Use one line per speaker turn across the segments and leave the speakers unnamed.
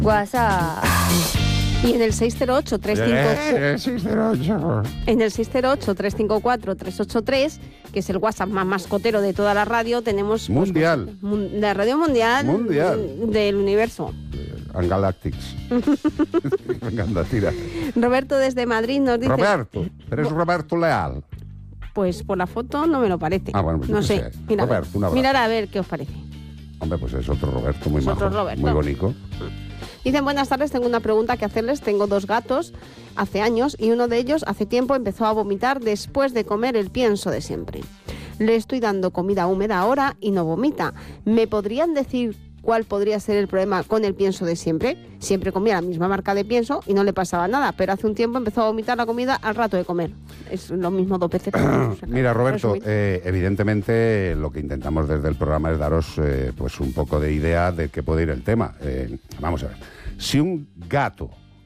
WhatsApp. Y en el 608-354... En el 608-354-383, que es el WhatsApp más mascotero de toda la radio, tenemos...
Mundial.
La radio mundial. Del universo.
And Galactics. Venga, anda, tira.
Roberto desde Madrid nos dice...
Roberto, eres Roberto Leal.
Pues por la foto no me lo parece.
Bueno, pues
no sé.
Mira, Roberto, un abrazo.
Mirad a ver qué os parece.
Hombre, pues es otro Roberto, muy majo,
Roberto.
muy bonito.
Dicen, buenas tardes, tengo una pregunta que hacerles. Tengo 2 gatos hace años y uno de ellos hace tiempo empezó a vomitar después de comer el pienso de siempre. Le estoy dando comida húmeda ahora y no vomita. ¿Me podrían decir cuál podría ser el problema con el pienso de siempre? Siempre comía la misma marca de pienso y no le pasaba nada, pero hace un tiempo empezó a vomitar la comida al rato de comer. Es lo mismo 2 veces.
Mira, Roberto, evidentemente lo que intentamos desde el programa es daros pues un poco de idea de qué puede ir el tema. Vamos a ver. Si un gato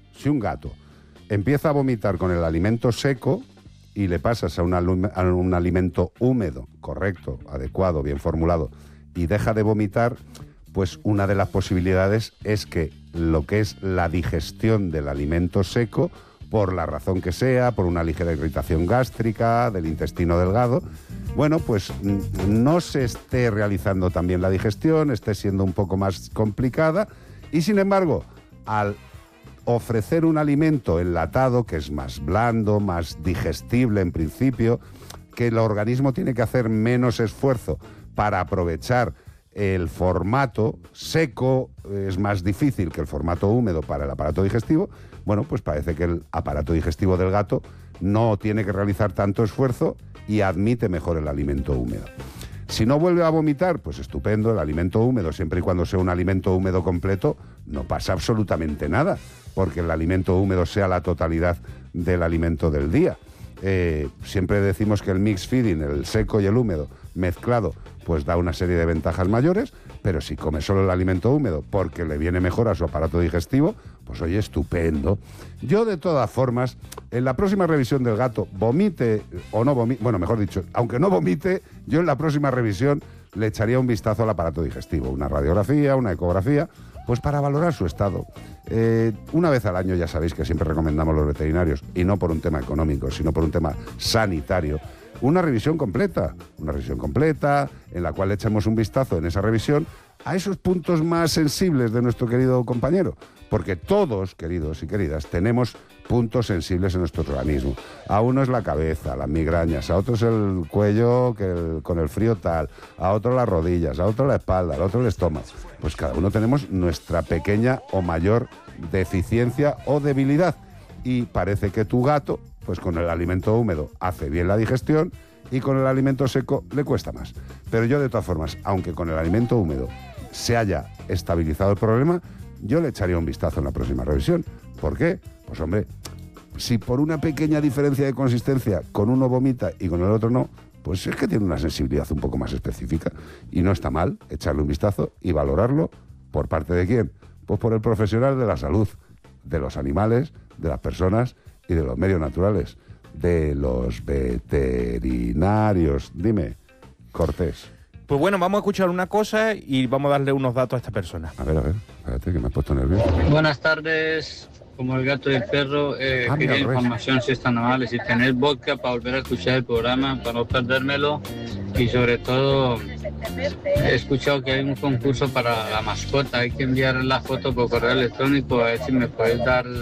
empieza a vomitar con el alimento seco y le pasas a un alimento húmedo, correcto, adecuado, bien formulado, y deja de vomitar, pues una de las posibilidades es que lo que es la digestión del alimento seco, por la razón que sea, por una ligera irritación gástrica, del intestino delgado, bueno, pues no se esté realizando también la digestión, esté siendo un poco más complicada, y sin embargo, al ofrecer un alimento enlatado, que es más blando, más digestible en principio, que el organismo tiene que hacer menos esfuerzo para aprovechar el formato seco, es más difícil que el formato húmedo para el aparato digestivo, bueno, pues parece que el aparato digestivo del gato no tiene que realizar tanto esfuerzo y admite mejor el alimento húmedo. Si no vuelve a vomitar, pues estupendo, el alimento húmedo, siempre y cuando sea un alimento húmedo completo, no pasa absolutamente nada, porque el alimento húmedo sea la totalidad del alimento del día. Siempre decimos que el mix feeding, el seco y el húmedo mezclado, pues da una serie de ventajas mayores, pero si come solo el alimento húmedo porque le viene mejor a su aparato digestivo, pues oye, estupendo. Yo, de todas formas, en la próxima revisión del gato, vomite o no vomite, bueno, mejor dicho, aunque no vomite, yo en la próxima revisión le echaría un vistazo al aparato digestivo, una radiografía, una ecografía, pues para valorar su estado. Una vez al año, ya sabéis que siempre recomendamos los veterinarios, y no por un tema económico, sino por un tema sanitario, una revisión completa en la cual echemos un vistazo en esa revisión a esos puntos más sensibles de nuestro querido compañero, porque todos, queridos y queridas, tenemos puntos sensibles en nuestro organismo. A uno es la cabeza, las migrañas, a otro es el cuello con el frío tal, a otro las rodillas, a otro la espalda, a otro el estómago. Pues cada uno tenemos nuestra pequeña o mayor deficiencia o debilidad, y parece que tu gato, pues con el alimento húmedo hace bien la digestión y con el alimento seco le cuesta más. Pero yo, de todas formas, aunque con el alimento húmedo se haya estabilizado el problema, yo le echaría un vistazo en la próxima revisión. ¿Por qué? Pues hombre, si por una pequeña diferencia de consistencia con uno vomita y con el otro no, pues es que tiene una sensibilidad un poco más específica, y no está mal echarle un vistazo y valorarlo. ¿Por parte de quién? Pues por el profesional de la salud, de los animales, de las personas y de los medios naturales, de los veterinarios. Dime, Cortés.
Pues bueno, vamos a escuchar una cosa y vamos a darle unos datos a esta persona.
A ver, espérate que me has puesto nervioso.
Buenas tardes, como el gato y el perro, quería información si están normales, si tener vodka para volver a escuchar el programa, para no perdérmelo, y sobre todo he escuchado que hay un concurso para la mascota, hay que enviar la foto por correo electrónico, a ver si me puedes dar